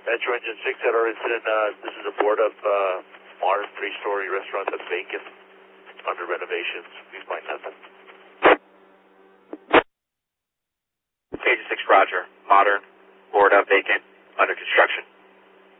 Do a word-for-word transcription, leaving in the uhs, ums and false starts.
Metro Engine six at our incident. Uh, this is a board up uh, modern three-story restaurant that's vacant, under renovations. Please find nothing. Agent six, Roger. Modern, board up, vacant, under construction.